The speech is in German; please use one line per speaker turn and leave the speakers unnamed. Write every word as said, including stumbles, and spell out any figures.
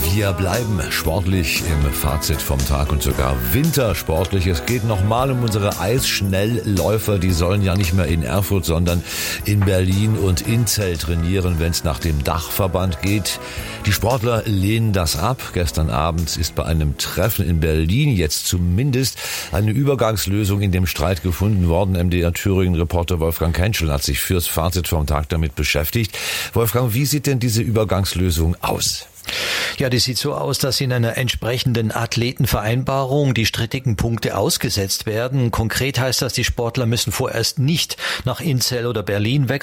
Wir bleiben sportlich im Fazit vom Tag und sogar wintersportlich. Es geht nochmal um unsere Eisschnellläufer. Die sollen ja nicht mehr in Erfurt, sondern in Berlin und Inzell trainieren, wenn es nach dem Dachverband geht. Die Sportler lehnen das ab. Gestern Abend ist bei einem Treffen in Berlin jetzt zumindest eine Übergangslösung in dem Streit gefunden worden. M D R Thüringen-Reporter Wolfgang Kentschel hat sich fürs Fazit vom Tag damit beschäftigt. Wolfgang, wie sieht denn diese Übergangslösung aus?
Ja, die sieht so aus, dass in einer entsprechenden Athletenvereinbarung die strittigen Punkte ausgesetzt werden. Konkret heißt das, die Sportler müssen vorerst nicht nach Inzell oder Berlin wechseln.